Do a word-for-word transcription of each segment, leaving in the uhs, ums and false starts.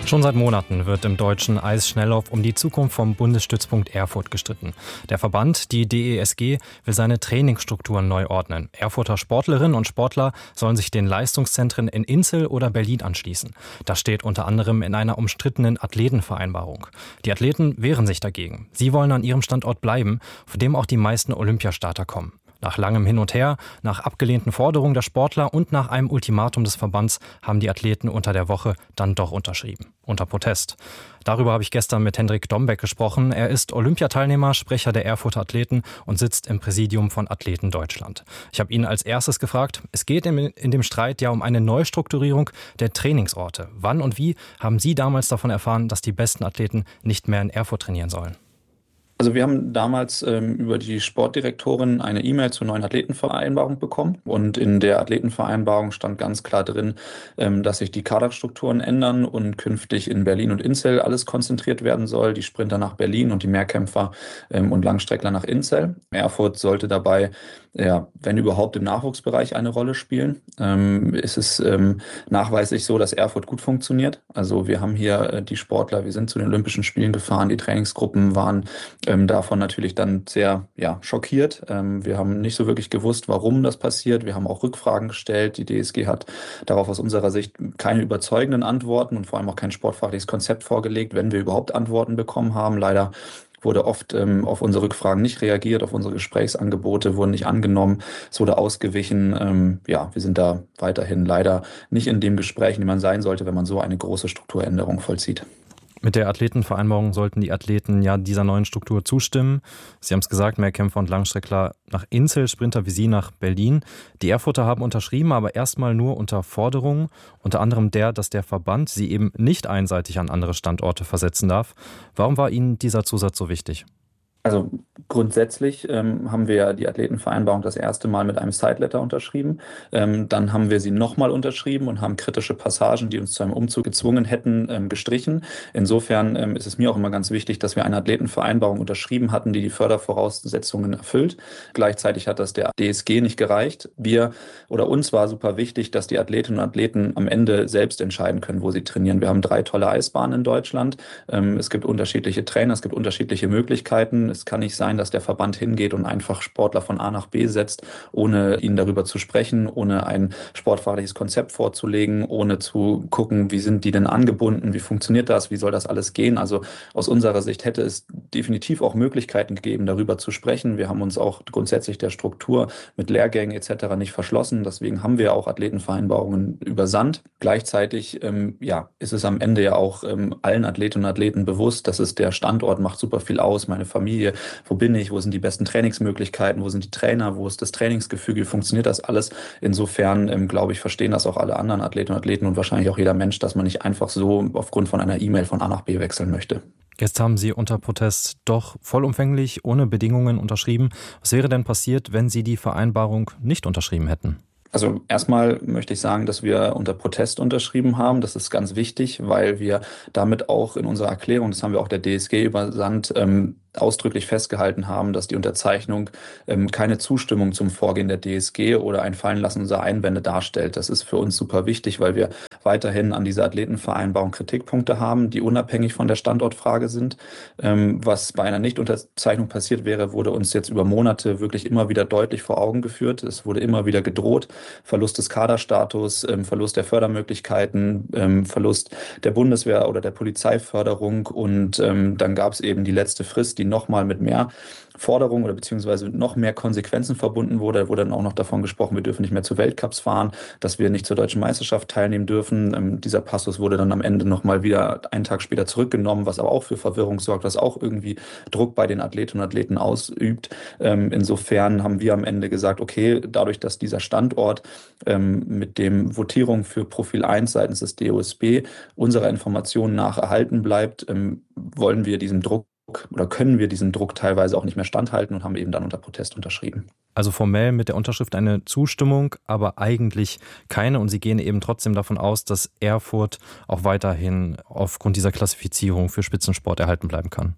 Schon seit Monaten wird im deutschen Eisschnelllauf um die Zukunft vom Bundesstützpunkt Erfurt gestritten. Der Verband, die D E S G, will seine Trainingsstrukturen neu ordnen. Erfurter Sportlerinnen und Sportler sollen sich den Leistungszentren in Inzell oder Berlin anschließen. Das steht unter anderem in einer umstrittenen Athletenvereinbarung. Die Athleten wehren sich dagegen. Sie wollen an ihrem Standort bleiben, von dem auch die meisten Olympiastarter kommen. Nach langem Hin und Her, nach abgelehnten Forderungen der Sportler und nach einem Ultimatum des Verbands haben die Athleten unter der Woche dann doch unterschrieben. Unter Protest. Darüber habe ich gestern mit Hendrik Dombeck gesprochen. Er ist Olympiateilnehmer, Sprecher der Erfurter Athleten und sitzt im Präsidium von Athleten Deutschland. Ich habe ihn als erstes gefragt, es geht in, in dem Streit ja um eine Neustrukturierung der Trainingsorte. Wann und wie haben Sie damals davon erfahren, dass die besten Athleten nicht mehr in Erfurt trainieren sollen? Also wir haben damals ähm, über die Sportdirektorin eine E-Mail zur neuen Athletenvereinbarung bekommen und in der Athletenvereinbarung stand ganz klar drin, ähm, dass sich die Kaderstrukturen ändern und künftig in Berlin und Inzell alles konzentriert werden soll, die Sprinter nach Berlin und die Mehrkämpfer ähm, und Langstreckler nach Inzell. Erfurt sollte dabei, ja, wenn überhaupt im Nachwuchsbereich eine Rolle spielen. Ähm, es ist ähm, nachweislich so, dass Erfurt gut funktioniert. Also wir haben hier äh, die Sportler, wir sind zu den Olympischen Spielen gefahren, die Trainingsgruppen waren Ähm, davon natürlich dann sehr ja, schockiert. Ähm, wir haben nicht so wirklich gewusst, warum das passiert. Wir haben auch Rückfragen gestellt. Die D S G hat darauf aus unserer Sicht keine überzeugenden Antworten und vor allem auch kein sportfachliches Konzept vorgelegt, wenn wir überhaupt Antworten bekommen haben. Leider wurde oft ähm, auf unsere Rückfragen nicht reagiert, auf unsere Gesprächsangebote wurden nicht angenommen, es wurde ausgewichen. Ähm, ja, wir sind da weiterhin leider nicht in dem Gespräch, in dem man sein sollte, wenn man so eine große Strukturänderung vollzieht. Mit der Athletenvereinbarung sollten die Athleten ja dieser neuen Struktur zustimmen. Sie haben es gesagt, Mehrkämpfer und Langstreckler nach Inzell, Sprinter wie Sie nach Berlin. Die Erfurter haben unterschrieben, aber erstmal nur unter Forderungen, unter anderem der, dass der Verband sie eben nicht einseitig an andere Standorte versetzen darf. Warum war Ihnen dieser Zusatz so wichtig? Also grundsätzlich ähm, haben wir die Athletenvereinbarung das erste Mal mit einem Sideletter unterschrieben. Ähm, dann haben wir sie nochmal unterschrieben und haben kritische Passagen, die uns zu einem Umzug gezwungen hätten, ähm, gestrichen. Insofern ähm, ist es mir auch immer ganz wichtig, dass wir eine Athletenvereinbarung unterschrieben hatten, die die Fördervoraussetzungen erfüllt. Gleichzeitig hat das der D S G nicht gereicht. Wir oder uns war super wichtig, dass die Athletinnen und Athleten am Ende selbst entscheiden können, wo sie trainieren. Wir haben drei tolle Eisbahnen in Deutschland. Ähm, es gibt unterschiedliche Trainer, es gibt unterschiedliche Möglichkeiten. Es kann nicht sein, dass der Verband hingeht und einfach Sportler von A nach B setzt, ohne ihnen darüber zu sprechen, ohne ein sportfachliches Konzept vorzulegen, ohne zu gucken, wie sind die denn angebunden, wie funktioniert das, wie soll das alles gehen. Also aus unserer Sicht hätte es definitiv auch Möglichkeiten gegeben, darüber zu sprechen. Wir haben uns auch grundsätzlich der Struktur mit Lehrgängen et cetera nicht verschlossen. Deswegen haben wir auch Athletenvereinbarungen übersandt. Gleichzeitig ähm, ja, ist es am Ende ja auch ähm, allen Athletinnen und Athleten bewusst, dass es der Standort macht super viel aus, meine Familie, wo bin ich, wo sind die besten Trainingsmöglichkeiten, wo sind die Trainer, wo ist das Trainingsgefüge, funktioniert das alles? Insofern, ähm, glaube ich, verstehen das auch alle anderen Athletinnen und Athleten und wahrscheinlich auch jeder Mensch, dass man nicht einfach so aufgrund von einer E-Mail von A nach B wechseln möchte. Jetzt haben Sie unter Protest doch vollumfänglich, ohne Bedingungen unterschrieben. Was wäre denn passiert, wenn Sie die Vereinbarung nicht unterschrieben hätten? Also erstmal möchte ich sagen, dass wir unter Protest unterschrieben haben. Das ist ganz wichtig, weil wir damit auch in unserer Erklärung, das haben wir auch der D S G übersandt, ähm, ausdrücklich festgehalten haben, dass die Unterzeichnung ähm, keine Zustimmung zum Vorgehen der D S G oder ein Fallenlassen unserer Einwände darstellt. Das ist für uns super wichtig, weil wir weiterhin an dieser Athletenvereinbarung Kritikpunkte haben, die unabhängig von der Standortfrage sind. Ähm, was bei einer Nichtunterzeichnung passiert wäre, wurde uns jetzt über Monate wirklich immer wieder deutlich vor Augen geführt. Es wurde immer wieder gedroht. Verlust des Kaderstatus, ähm, Verlust der Fördermöglichkeiten, ähm, Verlust der Bundeswehr oder der Polizeiförderung und ähm, dann gab es eben die letzte Frist, die nochmal mit mehr Forderungen oder beziehungsweise mit noch mehr Konsequenzen verbunden wurde. Da wurde dann auch noch davon gesprochen, wir dürfen nicht mehr zu Weltcups fahren, dass wir nicht zur deutschen Meisterschaft teilnehmen dürfen. Ähm, dieser Passus wurde dann am Ende nochmal wieder einen Tag später zurückgenommen, was aber auch für Verwirrung sorgt, was auch irgendwie Druck bei den Athletinnen und Athleten ausübt. Ähm, insofern haben wir am Ende gesagt, okay, dadurch, dass dieser Standort ähm, mit dem Votierung für Profil eins seitens des D O S B unserer Informationen nach erhalten bleibt, ähm, wollen wir diesem Druck oder können wir diesem Druck teilweise auch nicht mehr standhalten und haben eben dann unter Protest unterschrieben. Also formell mit der Unterschrift eine Zustimmung, aber eigentlich keine. Und Sie gehen eben trotzdem davon aus, dass Erfurt auch weiterhin aufgrund dieser Klassifizierung für Spitzensport erhalten bleiben kann.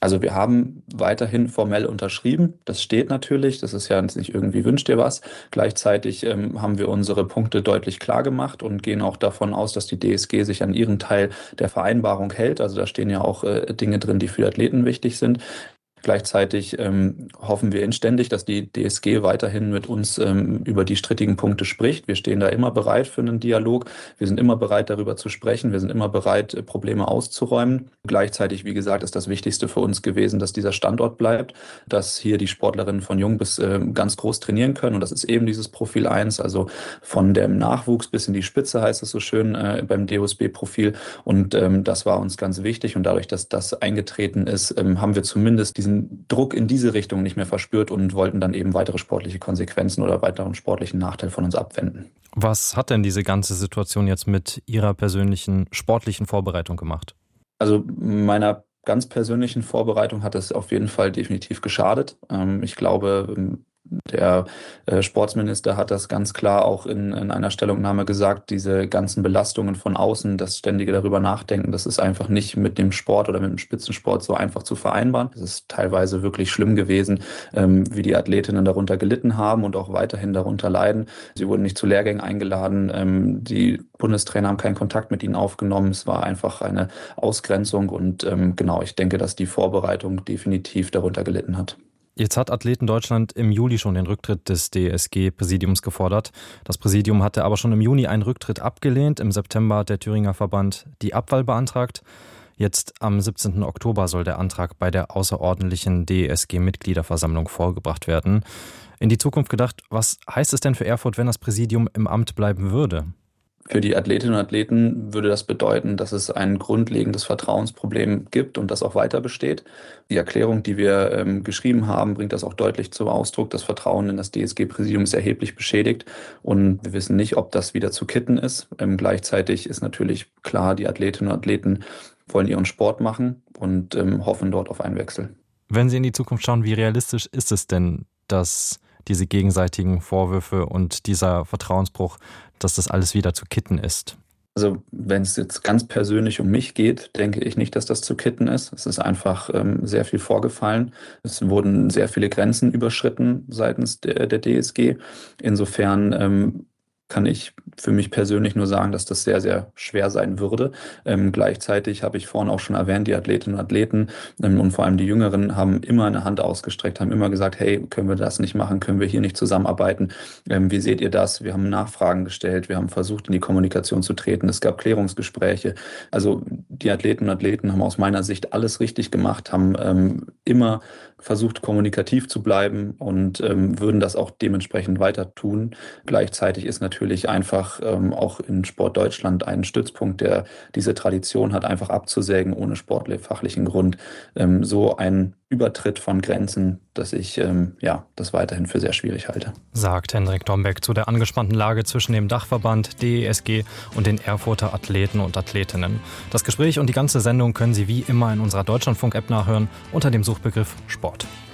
Also wir haben weiterhin formell unterschrieben. Das steht natürlich. Das ist ja nicht irgendwie wünscht dir was. Gleichzeitig ähm, haben wir unsere Punkte deutlich klar gemacht und gehen auch davon aus, dass die D S G sich an ihren Teil der Vereinbarung hält. Also da stehen ja auch äh, Dinge drin, die für Athleten wichtig sind. Gleichzeitig ähm, hoffen wir inständig, dass die D S G weiterhin mit uns ähm, über die strittigen Punkte spricht. Wir stehen da immer bereit für einen Dialog. Wir sind immer bereit, darüber zu sprechen. Wir sind immer bereit, äh, Probleme auszuräumen. Gleichzeitig, wie gesagt, ist das Wichtigste für uns gewesen, dass dieser Standort bleibt, dass hier die Sportlerinnen von jung bis äh, ganz groß trainieren können. Und das ist eben dieses Profil eins, also von dem Nachwuchs bis in die Spitze, heißt es so schön äh, beim D O S B-Profil. Und ähm, das war uns ganz wichtig. Und dadurch, dass das eingetreten ist, ähm, haben wir zumindest diesen Druck in diese Richtung nicht mehr verspürt und wollten dann eben weitere sportliche Konsequenzen oder weiteren sportlichen Nachteil von uns abwenden. Was hat denn diese ganze Situation jetzt mit Ihrer persönlichen sportlichen Vorbereitung gemacht? Also meiner ganz persönlichen Vorbereitung hat es auf jeden Fall definitiv geschadet. Ich glaube, der äh, Sportsminister hat das ganz klar auch in, in einer Stellungnahme gesagt, diese ganzen Belastungen von außen, das ständige darüber nachdenken, das ist einfach nicht mit dem Sport oder mit dem Spitzensport so einfach zu vereinbaren. Es ist teilweise wirklich schlimm gewesen, ähm, wie die Athletinnen darunter gelitten haben und auch weiterhin darunter leiden. Sie wurden nicht zu Lehrgängen eingeladen, ähm, die Bundestrainer haben keinen Kontakt mit ihnen aufgenommen. Es war einfach eine Ausgrenzung und ähm, genau, ich denke, dass die Vorbereitung definitiv darunter gelitten hat. Jetzt hat Athleten Deutschland im Juli schon den Rücktritt des D S G-Präsidiums gefordert. Das Präsidium hatte aber schon im Juni einen Rücktritt abgelehnt. Im September hat der Thüringer Verband die Abwahl beantragt. Jetzt am siebzehnten Oktober soll der Antrag bei der außerordentlichen D S G-Mitgliederversammlung vorgebracht werden. In die Zukunft gedacht, was heißt es denn für Erfurt, wenn das Präsidium im Amt bleiben würde? Für die Athletinnen und Athleten würde das bedeuten, dass es ein grundlegendes Vertrauensproblem gibt und das auch weiter besteht. Die Erklärung, die wir ähm, geschrieben haben, bringt das auch deutlich zum Ausdruck. Das Vertrauen in das D S G-Präsidium ist erheblich beschädigt und wir wissen nicht, ob das wieder zu kitten ist. Ähm, gleichzeitig ist natürlich klar, die Athletinnen und Athleten wollen ihren Sport machen und ähm, hoffen dort auf einen Wechsel. Wenn Sie in die Zukunft schauen, wie realistisch ist es denn, dass diese gegenseitigen Vorwürfe und dieser Vertrauensbruch, dass das alles wieder zu kitten ist? Also wenn es jetzt ganz persönlich um mich geht, denke ich nicht, dass das zu kitten ist. Es ist einfach ähm, sehr viel vorgefallen. Es wurden sehr viele Grenzen überschritten seitens der, der D S G. Insofern ähm, kann ich für mich persönlich nur sagen, dass das sehr, sehr schwer sein würde. Ähm, gleichzeitig habe ich vorhin auch schon erwähnt, die Athletinnen und Athleten ähm, und vor allem die Jüngeren haben immer eine Hand ausgestreckt, haben immer gesagt, hey, können wir das nicht machen, können wir hier nicht zusammenarbeiten? Ähm, wie seht ihr das? Wir haben Nachfragen gestellt, wir haben versucht, in die Kommunikation zu treten. Es gab Klärungsgespräche. Also die Athleten und Athleten haben aus meiner Sicht alles richtig gemacht, haben ähm, immer versucht, kommunikativ zu bleiben und ähm, würden das auch dementsprechend weiter tun. Gleichzeitig ist natürlich einfach ähm, auch in Sport Deutschland ein Stützpunkt, der diese Tradition hat, einfach abzusägen ohne sportfachlichen Grund. Ähm, so ein Übertritt von Grenzen, dass ich ähm, ja, das weiterhin für sehr schwierig halte. Sagt Hendrik Dombeck zu der angespannten Lage zwischen dem Dachverband D E S G und den Erfurter Athleten und Athletinnen. Das Gespräch und die ganze Sendung können Sie wie immer in unserer Deutschlandfunk-App nachhören unter dem Suchbegriff Sport.